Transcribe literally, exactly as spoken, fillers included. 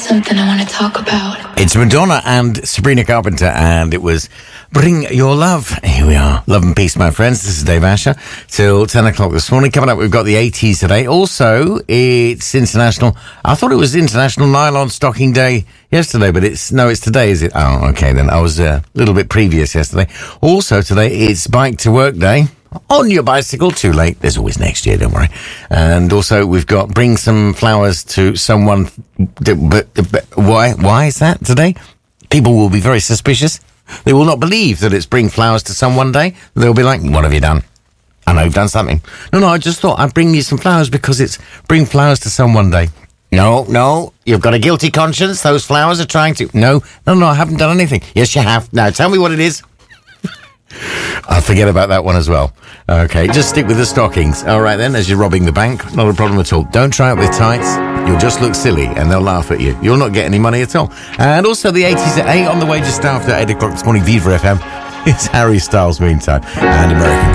something I want to talk about. It's Madonna and Sabrina Carpenter, and it was Bring Your Love. Here we are. Love and peace, my friends. This is Dave Asher. Till ten o'clock this morning. Coming up, we've got the eighties today. Also, it's International... I thought it was International Nylon Stocking Day yesterday, but it's... No, it's today, is it? Oh, okay, then. I was a little bit previous yesterday. Also, today, it's Bike to Work Day. On your bicycle, too late. There's always next year, don't worry. And also, we've got bring some flowers to someone. But, but why? Why is that today? People will be very suspicious. They will not believe that it's bring flowers to someone day. They'll be like, "What have you done?" I know you've done something. No, no, I just thought I'd bring you some flowers because it's bring flowers to someone day. No, no, you've got a guilty conscience. Those flowers are trying to. No, no, no, I haven't done anything. Yes, you have. Now, tell me what it is. I'll forget about that one as well. Okay, just stick with the stockings. All right then, as you're robbing the bank, not a problem at all. Don't try it with tights. You'll just look silly and they'll laugh at you. You'll not get any money at all. And also the eighties at eight on the way just after eight o'clock this morning. Viva F M. It's Harry Styles meantime. And American